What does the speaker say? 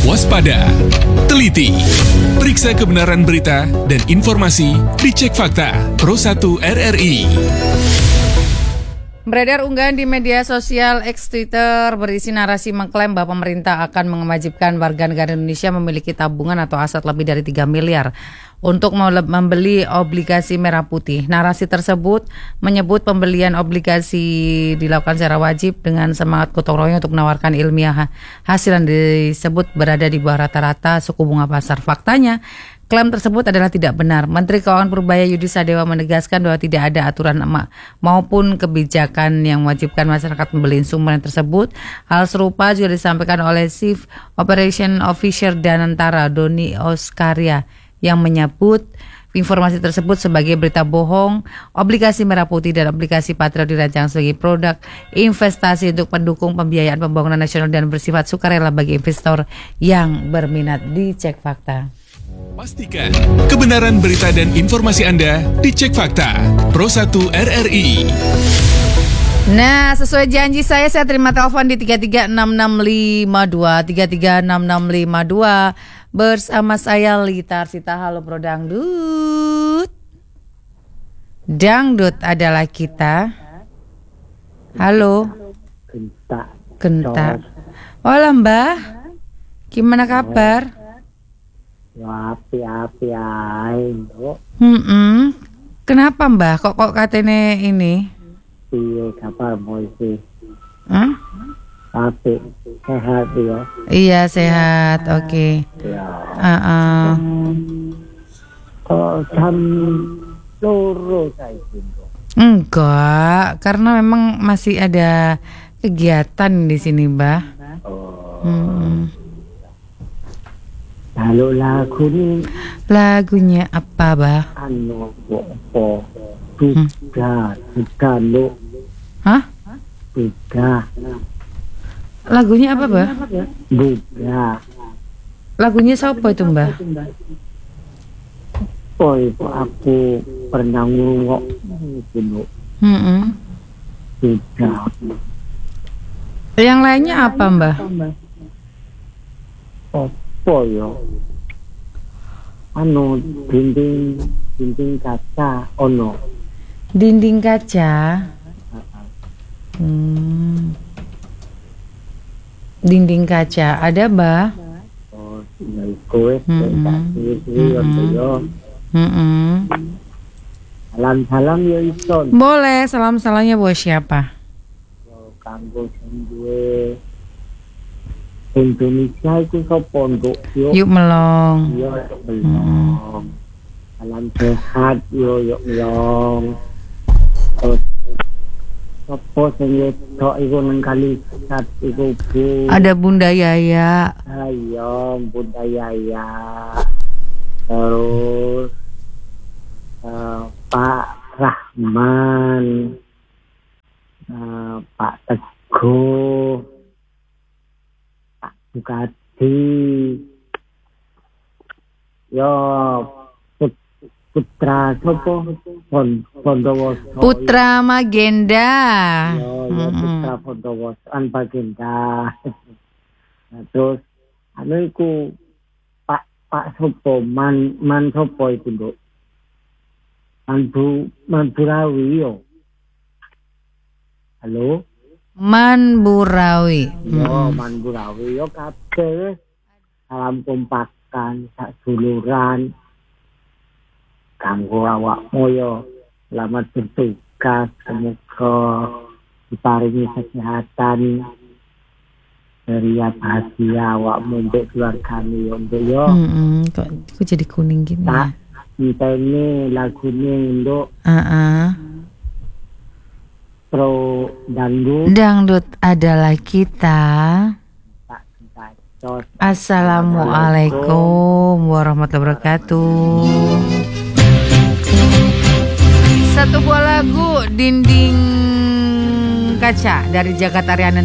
waspada, teliti, periksa kebenaran berita dan informasi di Cek Fakta Pro 1 RRI. Beredar unggahan di media sosial X Twitter berisi narasi mengklaim bahwa pemerintah akan mewajibkan warga negara Indonesia memiliki tabungan atau aset lebih dari 3 miliar untuk membeli obligasi merah putih. Narasi tersebut menyebut pembelian obligasi dilakukan secara wajib dengan semangat gotong royong untuk menawarkan ilmiah hasil yang disebut berada di bawah rata-rata suku bunga pasar. Faktanya, klaim tersebut adalah tidak benar. Menteri Keuangan Purbaya Yudi Sadewa menegaskan bahwa tidak ada aturan maupun kebijakan yang mewajibkan masyarakat membeli instrumen tersebut. Hal serupa juga disampaikan oleh Chief Operation Officer Danantara Doni Oskaria yang menyebut informasi tersebut sebagai berita bohong. Obligasi merah putih dan obligasi Patriot dirancang sebagai produk investasi untuk mendukung pembiayaan pembangunan nasional dan bersifat sukarela bagi investor yang berminat. Di Cek Fakta. Pastikan kebenaran berita dan informasi Anda di Cek Fakta Pro 1 RRI. Nah, sesuai janji saya terima telepon di 336652 336652 bersama saya Lita Arsita. Halo Bro Dangdut. Dangdut adalah kita. Halo. Genta. Hola Mbah. Gimana kabar? Api-api ae. Kenapa Mbah? Kok katene ini? Piye kabar Moisi? Hah? Api sehat ya. Iya sehat, oke. Ya. Kok jam loro saiki? Enggak, karena memang masih ada kegiatan di sini, Mbah. Lalu Lagunya apa, Bah? Anu apa? Buka lo. Hah? Buka. Lagunya apa, Bah? Buka. Lagunya siapa itu, Mbah? Oh, itu aku pernah ngurungok gitu. Buka. Yang lainnya apa, Mbah? Apa ya? Anu dinding kaca ono. Dinding kaca. Dinding kaca ada, Bah? Oh, kowe salam ya ison. Boleh, salam-salamnya buat siapa? Kanggo sing duwe Indonesia itu sapa nduk yo? Yuk Melong. Yo belum. Salam sehat yo melong. Terus sapa sing wedok iku nang kali sat iku Bu. Ada Bunda Yaya. Ayo Bunda Yaya. Terus Pak Rahman, Pak Teguh, Pak Bukadi, yo Putra sopo Bondowoso. Putra Magenda. Yo Putra Bondowoso an Bagenda. Nah, terus anu iku Pak sopo man sopo itu Nduk? Manburawi yo. Halo? Manburawi. Yo Manburawi yo kabeh. Salam kompakan sak duluran. Kanggo awakmu yo selamat bertugas, semoga diparingi kesehatan, ceria bahagia awakmu untuk keluargane yo Nduk yo. Kok jadi kuning gini ya? Ini lagunya Nduk. Pro Dangdut adalah kita. Assalamualaikum warahmatullahi wabarakatuh. Satu buah lagu Dinding Kaca dari Jagat Ariana.